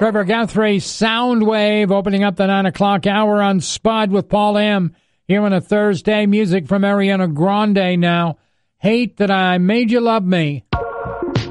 Trevor Guthrie, Soundwave, opening up the 9 o'clock hour on Spud with Paul M. Here on a Thursday. Music from Ariana Grande now. Hate That I Made You Love Me.